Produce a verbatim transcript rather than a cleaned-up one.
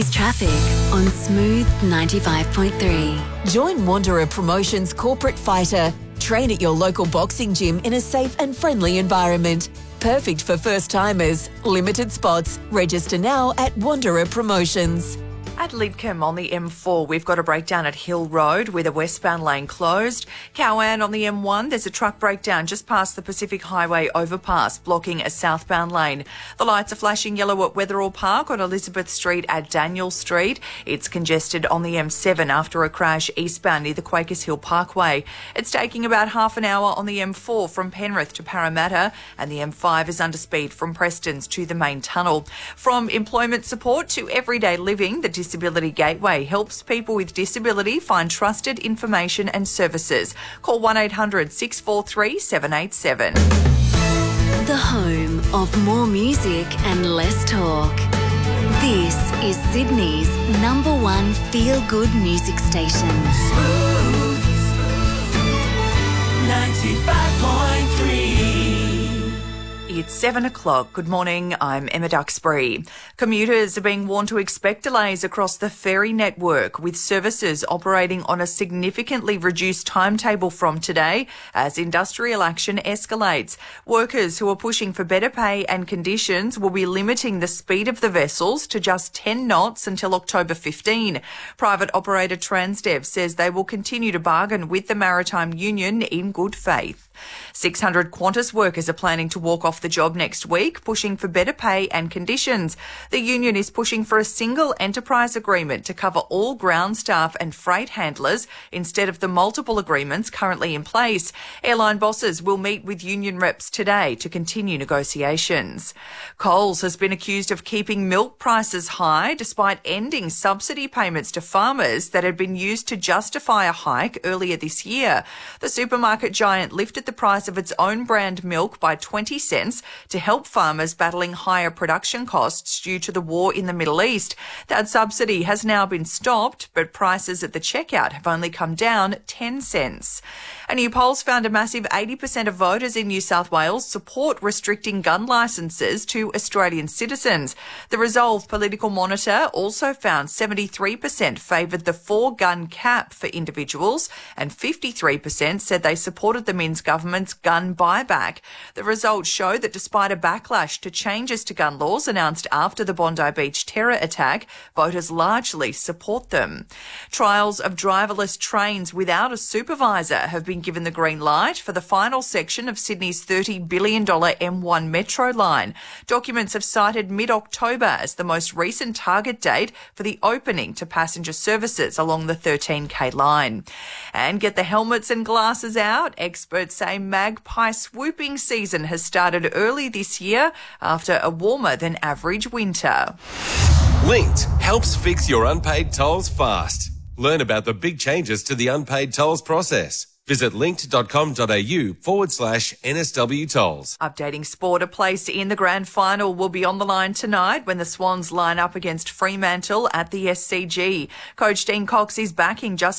Traffic on Smooth ninety-five point three. Join Wanderer Promotions Corporate Fighter. Train at your local boxing gym in a safe and friendly environment. Perfect for first-timers. Limited spots. Register now at Wanderer Promotions. At Lidcombe on the M four, we've got a breakdown at Hill Road with a westbound lane closed. Cowan on the M one, there's a truck breakdown just past the Pacific Highway overpass, blocking a southbound lane. The lights are flashing yellow at Wetherall Park on Elizabeth Street at Daniel Street. It's congested on the M seven after a crash eastbound near the Quakers Hill Parkway. It's taking about half an hour on the M four from Penrith to Parramatta, and the M five is under speed from Prestons to the main tunnel. From employment support to everyday living, the Disability Gateway helps people with disability find trusted information and services. Call one eight hundred six four three seven eight seven. The home of more music and less talk. This is Sydney's number one feel-good music station. Smooth ninety-five point three. It's seven o'clock. Good morning. I'm Emma Duxbury. Commuters are being warned to expect delays across the ferry network, with services operating on a significantly reduced timetable from today as industrial action escalates. Workers who are pushing for better pay and conditions will be limiting the speed of the vessels to just ten knots until October fifteenth. Private operator Transdev says they will continue to bargain with the Maritime Union in good faith. six hundred Qantas workers are planning to walk off the job next week, pushing for better pay and conditions. The union is pushing for a single enterprise agreement to cover all ground staff and freight handlers instead of the multiple agreements currently in place. Airline bosses will meet with union reps today to continue negotiations. Coles has been accused of keeping milk prices high despite ending subsidy payments to farmers that had been used to justify a hike earlier this year. The supermarket giant lifted the price of its own brand milk by twenty cents to help farmers battling higher production costs due to the war in the Middle East. That subsidy has now been stopped, but prices at the checkout have only come down ten cents. A new poll's found a massive eighty percent of voters in New South Wales support restricting gun licences to Australian citizens. The Resolve Political Monitor also found seventy-three percent favoured the four-gun cap for individuals, and fifty-three percent said they supported the Minns government's gun buyback. The results show that despite a backlash to changes to gun laws announced after the Bondi Beach terror attack, voters largely support them. Trials of driverless trains without a supervisor have been given the green light for the final section of Sydney's thirty billion dollars M one Metro line. Documents have cited mid-October as the most recent target date for the opening to passenger services along the thirteen K line. And get the helmets and glasses out. Experts say magpie swooping season has started early this year after a warmer than average winter. Linked helps fix your unpaid tolls fast. Learn about the big changes to the unpaid tolls process. Visit linked.com.au forward slash NSW tolls. Updating sport, a place in the grand final will be on the line tonight when the Swans line up against Fremantle at the S C G. Coach Dean Cox is backing just